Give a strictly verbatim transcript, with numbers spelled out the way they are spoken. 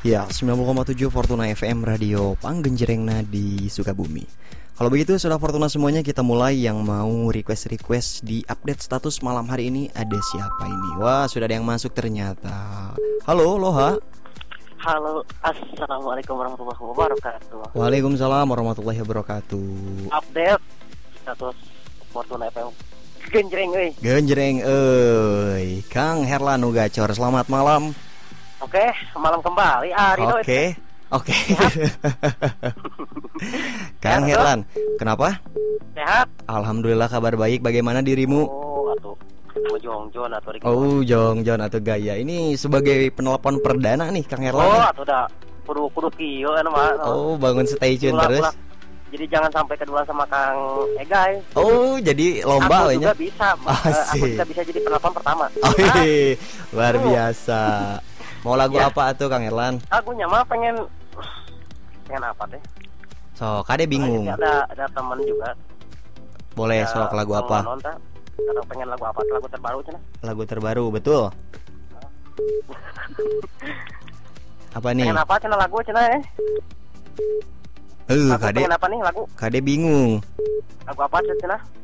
Ya, sembilan puluh koma tujuh Fortuna F M Radio Panggenjerengna di Sukabumi. Kalau begitu sudah Fortuna semuanya, kita mulai. Yang mau request-request di update status malam hari ini ada siapa ini? Wah, sudah ada yang masuk ternyata. Halo, Loha. Halo, assalamualaikum warahmatullahi wabarakatuh. Waalaikumsalam warahmatullahi wabarakatuh. Update status Fortuna F M Genjreng euy. Genjreng euy. Kang Herlanu Gacor, selamat malam. Oke, malam kembali. Ari Oke. Oke. Kang Herlan, kenapa? Sehat? Alhamdulillah, kabar baik. Bagaimana dirimu? Oh, atuh. Oh, Jongjon atau Riki. Oh, Jongjon atau Gaya. Ini sebagai penelpon perdana nih, Kang Herlan. Oh, atuh dah. Kudu kudu kieu anu mah. Oh, bangun stay tune Ulah, terus. ulah. Jadi jangan sampai kedua sama Kang Egay. Oh, jadi lomba Aku we nya. juga bisa. Uh, aku juga bisa jadi penelpon pertama. Oh, iya. Luar biasa. Mau lagu Ya. apa tuh, Kang Herlan? Lagunya mah pengen pengen apa teh? So, kade bingung. Nah, ada ada teman juga. Boleh Ya, sok lagu mau apa? nonton, atau pengen lagu apa? Lagu terbaru cenah. Lagu terbaru, betul. Apa nih? Pengen apa cenah lagu cenah eh? Eh, Lagu kade pengen apa nih lagu? kade bingung. Lagu apa cenah?